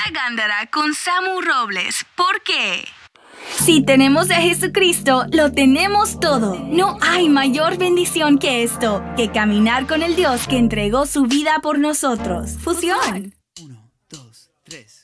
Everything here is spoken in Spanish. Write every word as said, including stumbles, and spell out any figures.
Gándara con Samu Robles. ¿Por qué? Si tenemos a Jesucristo, lo tenemos todo. No hay mayor bendición que esto, que caminar con el Dios que entregó su vida por nosotros. Fusión. Uno, dos, tres.